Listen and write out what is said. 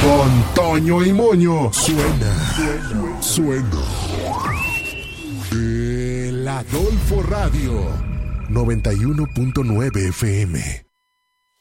Don Toño y Moño. Suena. El Adolfo Radio 91.9 FM.